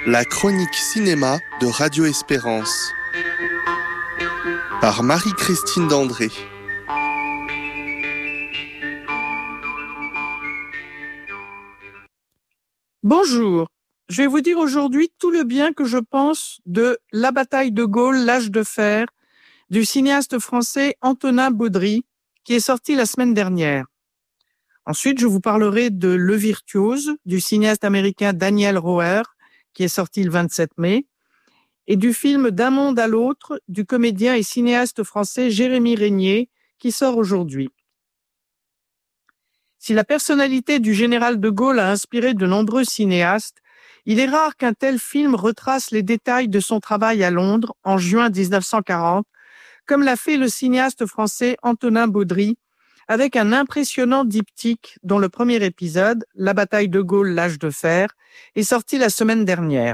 La chronique cinéma de Radio Espérance par Marie-Christine Dandré. Bonjour, je vais vous dire aujourd'hui tout le bien que je pense de La bataille de Gaulle, l'âge de fer, du cinéaste français Antonin Baudry, qui est sorti la semaine dernière. Ensuite, je vous parlerai de Le Virtuose, du cinéaste américain Daniel Roher, qui est sorti le 27 mai, et du film D'un monde à l'autre, du comédien et cinéaste français Jérémy Régnier, qui sort aujourd'hui. Si la personnalité du général de Gaulle a inspiré de nombreux cinéastes, il est rare qu'un tel film retrace les détails de son travail à Londres en juin 1940, comme l'a fait le cinéaste français Antonin Baudry, avec un impressionnant diptyque dont le premier épisode, La bataille de Gaulle, l'âge de fer, est sorti la semaine dernière.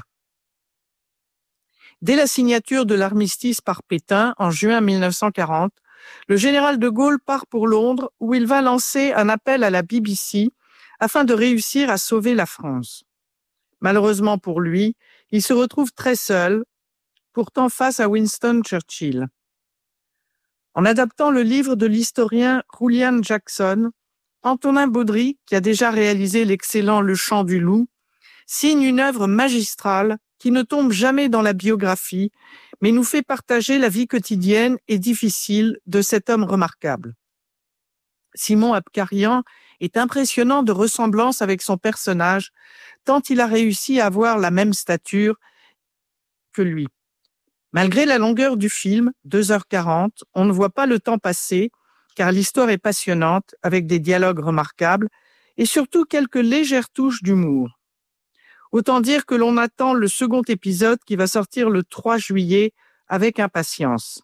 Dès la signature de l'armistice par Pétain en juin 1940, le général de Gaulle part pour Londres où il va lancer un appel à la BBC afin de réussir à sauver la France. Malheureusement pour lui, il se retrouve très seul, pourtant face à Winston Churchill. En adaptant le livre de l'historien Julian Jackson, Antonin Baudry, qui a déjà réalisé l'excellent Le Chant du loup, signe une œuvre magistrale qui ne tombe jamais dans la biographie, mais nous fait partager la vie quotidienne et difficile de cet homme remarquable. Simon Abkarian est impressionnant de ressemblance avec son personnage, tant il a réussi à avoir la même stature que lui. Malgré la longueur du film, 2h40, on ne voit pas le temps passer, car l'histoire est passionnante, avec des dialogues remarquables, et surtout quelques légères touches d'humour. Autant dire que l'on attend le second épisode qui va sortir le 3 juillet avec impatience.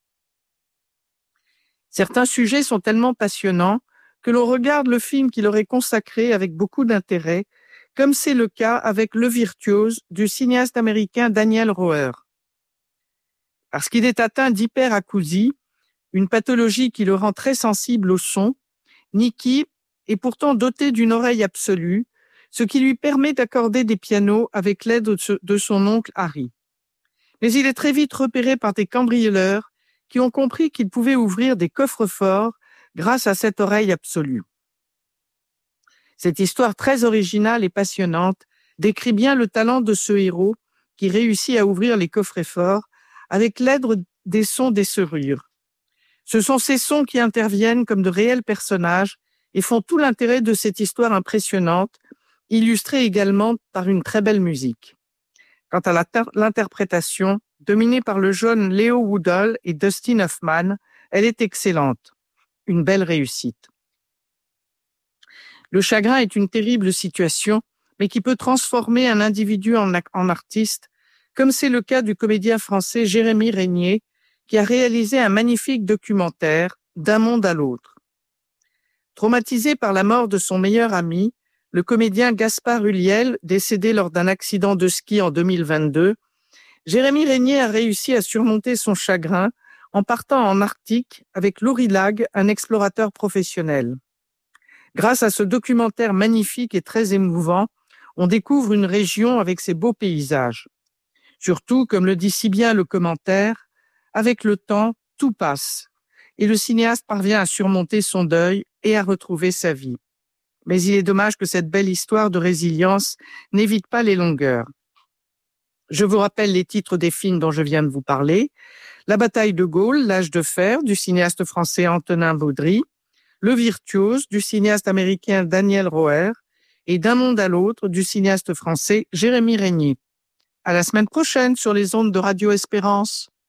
Certains sujets sont tellement passionnants que l'on regarde le film qui leur est consacré avec beaucoup d'intérêt, comme c'est le cas avec Le Virtuose du cinéaste américain Daniel Roher. Parce qu'il est atteint d'hyperacousie, une pathologie qui le rend très sensible au son, Nicky est pourtant doté d'une oreille absolue, ce qui lui permet d'accorder des pianos avec l'aide de son oncle Harry. Mais il est très vite repéré par des cambrioleurs qui ont compris qu'il pouvait ouvrir des coffres-forts grâce à cette oreille absolue. Cette histoire très originale et passionnante décrit bien le talent de ce héros qui réussit à ouvrir les coffres-forts avec l'aide des sons des serrures. Ce sont ces sons qui interviennent comme de réels personnages et font tout l'intérêt de cette histoire impressionnante, illustrée également par une très belle musique. Quant à l'interprétation, dominée par le jeune Leo Woodall et Dustin Hoffman, elle est excellente. Une belle réussite. Le chagrin est une terrible situation, mais qui peut transformer un individu en artiste, comme c'est le cas du comédien français Jérémy Régnier, qui a réalisé un magnifique documentaire, D'un monde à l'autre. Traumatisé par la mort de son meilleur ami, le comédien Gaspard Ulliel, décédé lors d'un accident de ski en 2022, Jérémy Régnier a réussi à surmonter son chagrin en partant en Arctique avec Laurie Lag, un explorateur professionnel. Grâce à ce documentaire magnifique et très émouvant, on découvre une région avec ses beaux paysages. Surtout, comme le dit si bien le commentaire, avec le temps, tout passe, et le cinéaste parvient à surmonter son deuil et à retrouver sa vie. Mais il est dommage que cette belle histoire de résilience n'évite pas les longueurs. Je vous rappelle les titres des films dont je viens de vous parler. La bataille de Gaulle, l'âge de fer, du cinéaste français Antonin Baudry, Le Virtuose, du cinéaste américain Daniel Roher, et D'un monde à l'autre, du cinéaste français Jérémy Régnier. À la semaine prochaine sur les ondes de Radio Espérance.